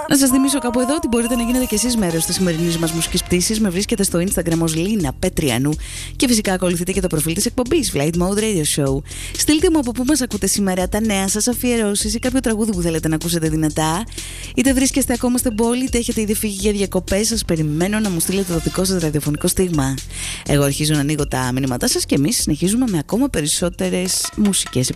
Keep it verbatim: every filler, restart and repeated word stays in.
Να σας θυμίσω κάπου εδώ ότι μπορείτε να γίνετε κι εσείς μέρος της σημερινής μας μουσικής πτήσης. Με βρίσκετε στο Instagram ως Λίνα Πετριανού και φυσικά ακολουθείτε και το προφίλ της εκπομπής Flight Mode Radio Show. Στείλτε μου από πού μας ακούτε σήμερα, τα νέα σας, αφιερώσεις ή κάποιο τραγούδι που θέλετε να ακούσετε δυνατά. Είτε βρίσκεστε ακόμα στην πόλη, είτε έχετε ήδη φύγει για διακοπές. Σας περιμένω να μου στείλετε το δικό σας ραδιοφωνικό στίγμα. Εγώ αρχίζω να ανοίγω τα μηνύματά σας και εμείς συνεχίζουμε με ακόμα περισσότερες μουσικές